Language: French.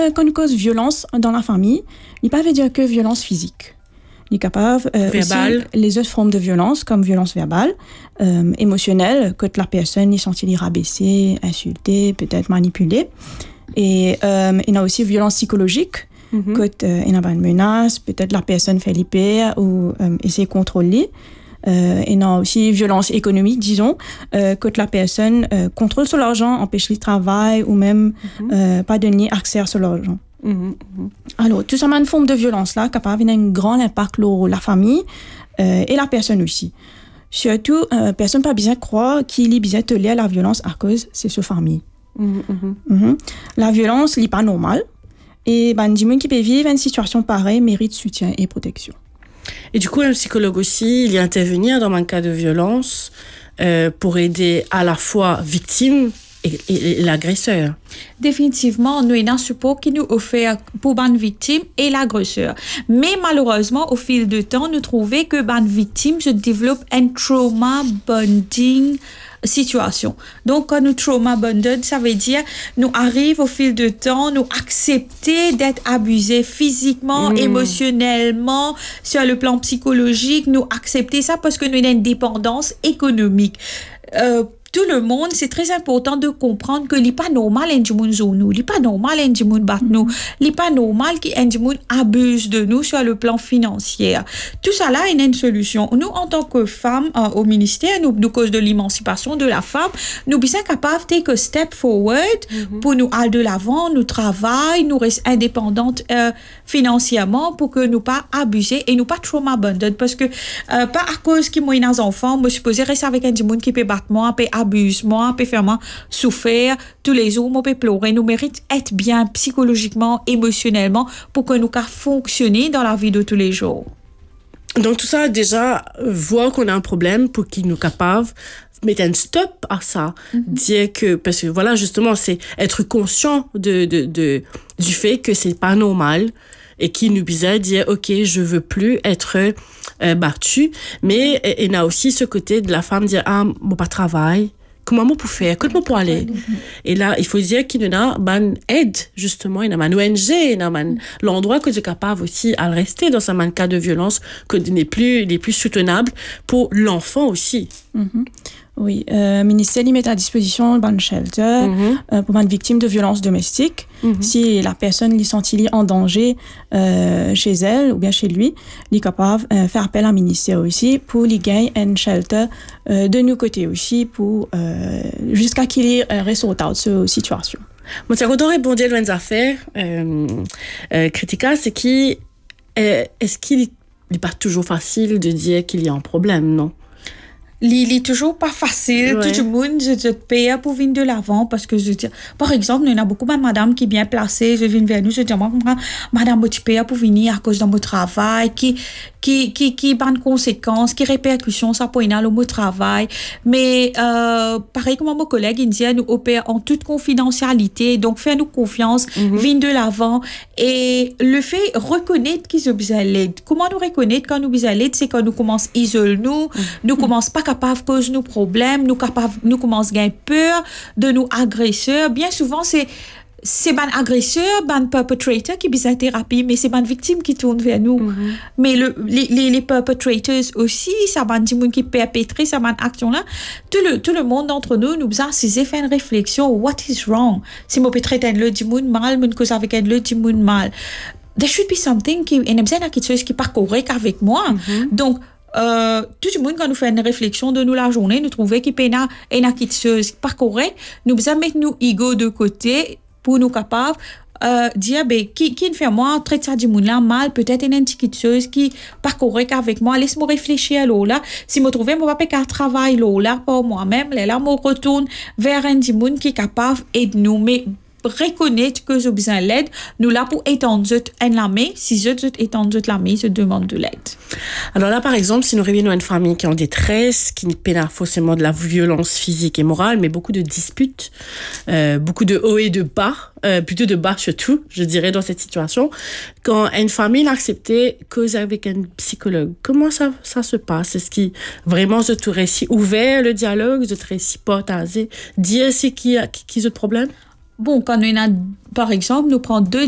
quand on cause violence dans la famille, il ne veut pas dire que violence physique. Il est capable aussi les autres formes de violence, comme violence verbale, émotionnelle, que la personne est sentie rabaissée, insultée, peut-être manipulée. Et il y a aussi violence psychologique, quand il y a une menace, peut-être la personne fait l'hyper ou essaie de contrôler. Il y a aussi violence économique, disons, quand la personne contrôle sur l'argent, empêche le travail ou même pas donner accès sur l'argent. Alors, tout ça, c'est une forme de violence là, capable d'avoir un grand impact sur la famille et la personne aussi. Surtout, personne n'a pas besoin de croire qu'il est besoin de tolérer la violence à cause de sa famille. La violence n'est pas normale et des gens qui peuvent vivre une situation pareille méritent soutien et protection. Et du coup, un psychologue aussi, il y intervenir dans un cas de violence pour aider à la fois victime et l'agresseur. Définitivement, nous avons un support qui nous offre pour les victimes et l'agresseur. Mais malheureusement, au fil du temps, nous trouvons que les victimes se développent un trauma bonding situation. Donc, quand nous trauma bonded, ça veut dire nous arrivons au fil du temps, nous accepter d'être abusés physiquement, émotionnellement, sur le plan psychologique, nous accepter ça parce que nous avons une dépendance économique. Tout le monde, c'est très important de comprendre que n'est pas normal un monde zone nous, n'est pas normal un monde bat nous, n'est pas normal qu'un monde abuse de nous sur le plan financier. Tout ça là, il y a une solution. Nous, en tant que femmes au ministère, nous cause de l'émancipation de la femme, nous sommes capables de take a step forward pour nous aller de l'avant, nous travailler, nous rester indépendantes financièrement pour que nous pas abuser et nous pas trauma bonded parce que pas à cause qu'ils moi des enfants, moi supposé rester avec un monde qui peut battre moi, peut abuse moi, peut faire moi souffrir tous les jours, moi peut pleurer. Nous méritons être bien psychologiquement, émotionnellement pour que nous puissions fonctionner dans la vie de tous les jours. Donc tout ça, déjà, voir qu'on a un problème pour qu'il nous capable mettre un stop à ça. Dire que, parce que voilà, justement, c'est être conscient du fait que c'est pas normal et qui nous bizarre dire, OK, je veux plus être battue. Mais il y a aussi ce côté de la femme dire, moi pas travail. Comment moi pour faire? Comment pour aller? Et là, il faut dire qu'il y a une aide, justement. Il y a une ONG, il y a l'endroit que tu es capable aussi à rester dans un cas de violence que n'est plus soutenable pour l'enfant aussi. Oui, le ministère met à disposition un shelter pour les victimes de violences domestiques. Si la personne est sentie en danger chez elle ou bien chez lui, il est capable de faire appel à ministère aussi pour lui gagner un shelter de nos côtés aussi pour jusqu'à qu'il reste au de cette situation. Moi, ce que je répondre à une affaire critique, c'est est-ce qu'il n'est pas toujours facile de dire qu'il y a un problème, non? Il est toujours pas facile. Ouais. Tout le monde se paye pour venir de l'avant parce que je dis, par exemple, il y a beaucoup de madame qui est bien placée, je viens vers nous, je dis, moi, madame, tu payes pour venir à cause de mon travail, qui bonne conséquences, qui répercussions ça pour le mot travail. Mais, pareil comme mon collègue, il dit, nous opère en toute confidentialité, donc fais-nous confiance, viens de l'avant. Et le fait, reconnaître qu'ils ont besoin d'aide. Comment nous reconnaître quand nous ont besoin d'aide, c'est quand nous commençons à isoler nous commençons pas capables de causer nos problèmes, nous commençons à gagner peur de nos agresseurs. Bien souvent, c'est ban agresseurs, ban perpetrators qui besoin de thérapie, mais c'est ban victimes qui tournent vers nous. Mais les perpetrators aussi, ça ban des gens qui perpétrent ça ban action là. Tout le monde d'entre nous besoin de faire une réflexion. What is wrong? Si moi peut traiter un le du monde mal, mon cause avec un le du monde mal. There should be something qui est besoin quelque chose qui pas correct avec moi. Donc tout le monde, quand nous faisons une réflexion de nous la journée, nous trouvons qu'il y a une chose pas correcte, nous besoin mettre nos ego de côté pour nous capables dire qui ne fait moi traite ça du monde là mal, peut-être une petite chose qui pas correcte avec moi, laisse-moi réfléchir là si me trouver moi pas faire travail là pour moi-même là me retourne vers un du monde qui est capable de nous mais reconnaître que j'ai besoin d'aide, nous là pour étendre la main, si je étendre la main, je demande de l'aide. Alors là, par exemple, si nous revenons à une famille qui est en détresse, qui n'est pas forcément de la violence physique et morale, mais beaucoup de disputes, beaucoup de hauts et de bas, plutôt de bas surtout, je dirais, dans cette situation, quand une famille a accepté cause avec un psychologue, comment ça se passe? Est-ce qu'il vraiment se tout récit ouvert le dialogue, se récit partagé, dire c'est qui a le problème? Bon, quand on a, par exemple, nous prenons deux